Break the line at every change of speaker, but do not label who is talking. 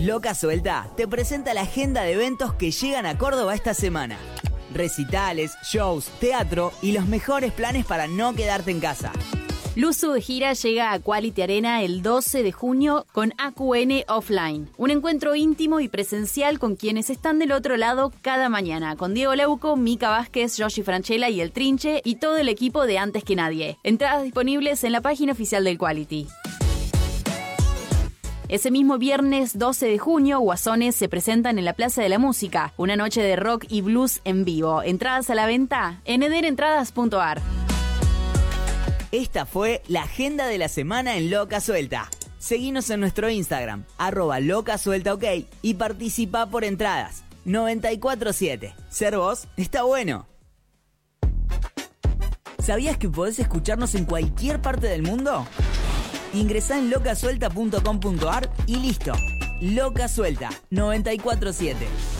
Loca Suelta te presenta la agenda de eventos que llegan a Córdoba esta semana. Recitales, shows, teatro y los mejores planes para no quedarte en casa.
Luzu de gira llega a Quality Arena el 12 de junio con AQN Offline. Un encuentro íntimo y presencial con quienes están del otro lado cada mañana. Con Diego Leuco, Mica Vázquez, Yoshi Franchella y El Trinche y todo el equipo de Antes que Nadie. Entradas disponibles en la página oficial del Quality. Ese mismo viernes 12 de junio, Guasones se presentan en la Plaza de la Música. Una noche de rock y blues en vivo. Entradas a la venta en ederentradas.ar.
Esta fue la agenda de la semana en Loca Suelta. Seguinos en nuestro Instagram, @LocaSueltaOK y participa por entradas. 947. Ser vos está bueno. ¿Sabías que podés escucharnos en cualquier parte del mundo? Ingresá en locasuelta.com.ar y listo. Loca Suelta 947.